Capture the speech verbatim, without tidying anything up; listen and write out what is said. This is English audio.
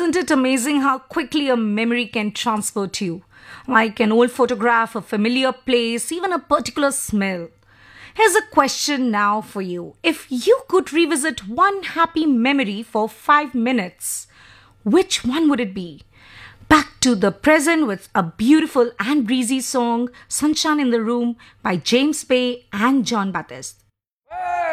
Isn't it amazing how quickly a memory can transport you? Like an old photograph, a familiar place, even a particular smell. Here's a question now for you. If you could revisit one happy memory for five minutes, which one would it be? Back to the present with a beautiful and breezy song, Sunshine in the Room by James Bay and John Baptiste.